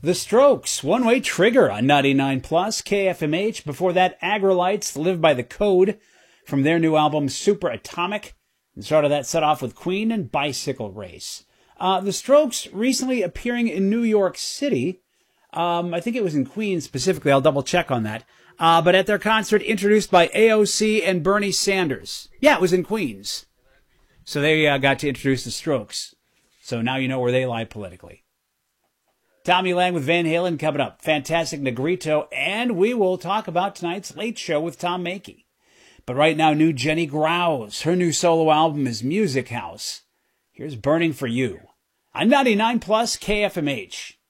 The Strokes, One Way Trigger on 99 Plus, KFMH. Before that, Aggrolites, Live by the Code, from their new album Super Atomic. And started that set off with Queen and Bicycle Race. The Strokes recently appearing in New York City. I think it was in Queens specifically. I'll double check on that. But at their concert introduced by AOC and Bernie Sanders. Yeah, it was in Queens. So they got to introduce the Strokes. So now you know where they lie politically. Tommy Lang with Van Halen coming up. Fantastic Negrito. And we will talk about tonight's Late Show with Tom Mackey. But right now, new Jenny Grouse. Her new solo album is Music House. Here's Burning for You on 99 Plus KFMH.